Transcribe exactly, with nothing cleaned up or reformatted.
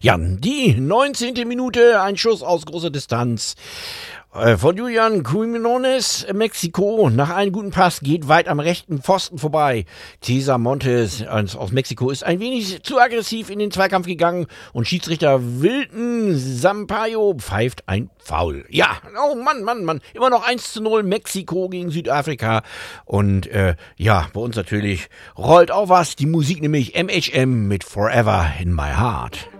Ja, die neunzehnte Minute, ein Schuss aus großer Distanz äh, von Julian Quinones, Mexiko. Nach einem guten Pass geht weit am rechten Pfosten vorbei. Cesar Montes aus Mexiko ist ein wenig zu aggressiv in den Zweikampf gegangen und Schiedsrichter Wilton Sampaio pfeift ein Foul. Ja, oh Mann, Mann, Mann. Immer noch eins zu null Mexiko gegen Südafrika. Und äh, ja, bei uns natürlich rollt auch was. Die Musik nämlich M H M mit Forever in My Heart.